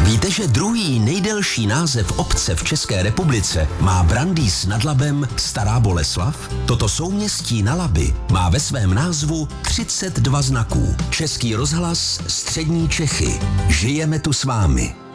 Víte, že druhý nejdelší název obce v České republice má Brandýs nad Labem Stará Boleslav? Toto souměstí na Labi má ve svém názvu 32 znaků. Český rozhlas Střední Čechy. Žijeme tu s vámi.